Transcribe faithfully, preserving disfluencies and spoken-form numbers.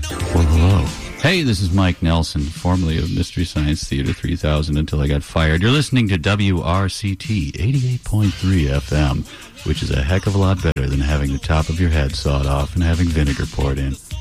Well, hello. Hey, this is Mike Nelson, formerly of Mystery Science Theater three thousand until I got fired. You're listening to W R C T eighty-eight point three F M, which is a heck of a lot better than having the top of your head sawed off and having vinegar poured in.